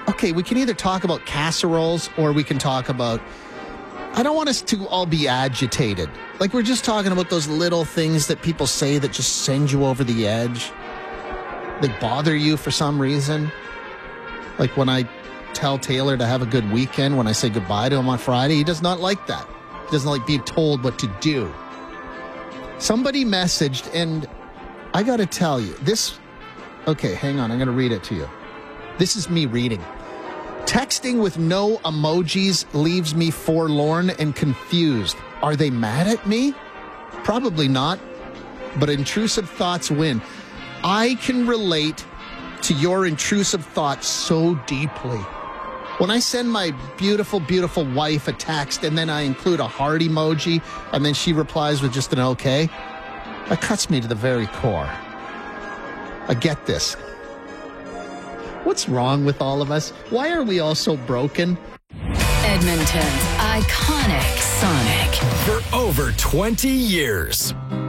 okay, we can either talk about casseroles or we can talk about, I don't want us to all be agitated. Like we're just talking about those little things that people say that just send you over the edge. They bother you for some reason. Like when I tell Taylor to have a good weekend, when I say goodbye to him on Friday, he does not like that. He doesn't like being told what to do. Somebody messaged, and I got to tell you, this, okay, hang on, I'm going to read it to you. This is me reading. Texting with no emojis leaves me forlorn and confused. Are they mad at me? Probably not, but intrusive thoughts win. I can relate to your intrusive thoughts so deeply. When I send my beautiful, beautiful wife a text and then I include a heart emoji and then she replies with just an okay, that cuts me to the very core. I get this. What's wrong with all of us? Why are we all so broken? Edmonton's iconic Sonic. For over 20 years.